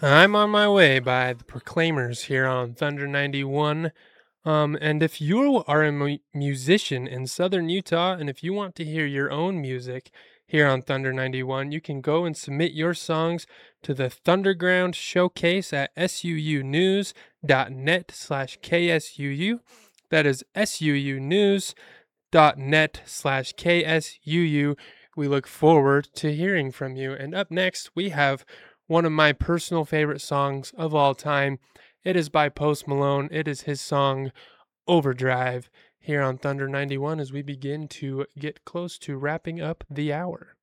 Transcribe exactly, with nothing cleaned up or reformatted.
I'm on my way by the Proclaimers here on Thunder ninety-one. Um, and if you are a mu- musician in southern Utah, and if you want to hear your own music here on Thunder ninety-one, you can go and submit your songs to the Thunderground Showcase at suunews.net slash KSUU. That is suunews.net slash KSUU. We look forward to hearing from you. And up next, we have one of my personal favorite songs of all time. It is by Post Malone. It is his song Overdrive here on Thunder ninety-one as we begin to get close to wrapping up the hour.